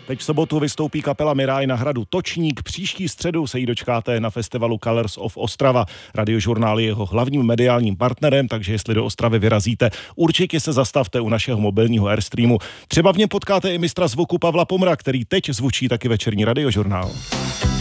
Teď v sobotu vystoupí kapela Miráj na hradu Točník. Příští středu se jí dočkáte na festivalu Colors of Ostrava. Radiožurnál je jeho hlavním mediálním partnerem, takže jestli do Ostravy vyrazíte, určitě se zastavte u našeho mobilního Airstreamu. Třeba v něm potkáte i mistra zvuku Pavla Pomra, který teď zvučí taky večerní Radiožurnál.